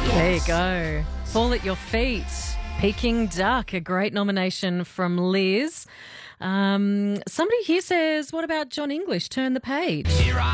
There you go. Fall at Your Feet. Peking Duck, a great nomination from Liz. Somebody here says, what about John English? Turn the page. Here I